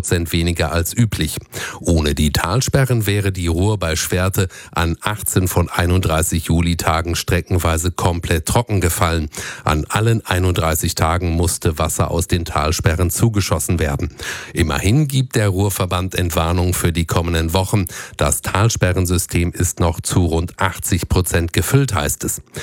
30% weniger als üblich. Ohne die Talsperren wäre die Ruhr bei Schwerte an 18 von 31 Julitagen streckenweise komplett trocken gefallen. An allen 31 Tagen musste Wasser aus den Talsperren zugeschossen werden. Immerhin gibt der Ruhrverband Entwarnung für die kommenden Wochen. Das Talsperrensystem ist noch zu rund 80% gefüllt, heißt es.